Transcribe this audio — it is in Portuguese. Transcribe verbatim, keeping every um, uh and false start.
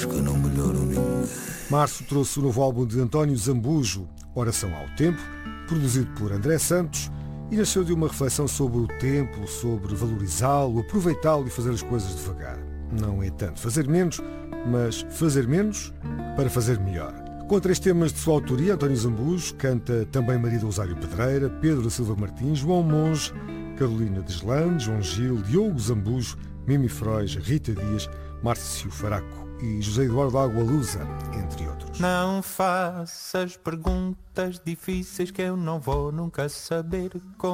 Acho que não melhoro ninguém. Março trouxe o novo álbum de António Zambujo, Oração ao Tempo, produzido por André Santos, e nasceu de uma reflexão sobre o tempo, sobre valorizá-lo, aproveitá-lo e fazer as coisas devagar. Não é tanto fazer menos, mas fazer menos para fazer melhor. Com três temas de sua autoria, António Zambujo canta também Maria do Rosário Pedreira, Pedro da Silva Martins, João Monge, Carolina Deslandes, João Gil, Diogo Zambujo, Mimi Frois, Rita Dias, Márcio Faraco e José Eduardo Agualusa, entre outros. Não faças perguntas difíceis que eu não vou nunca saber como